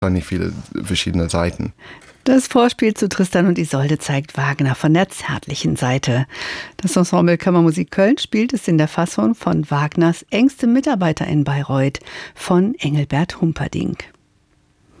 wahnsinnig viele verschiedene Seiten. Das Vorspiel zu Tristan und Isolde zeigt Wagner von der zärtlichen Seite. Das Ensemble Kammermusik Köln spielt es in der Fassung von Wagners engstem Mitarbeiter in Bayreuth, von Engelbert Humperdinck.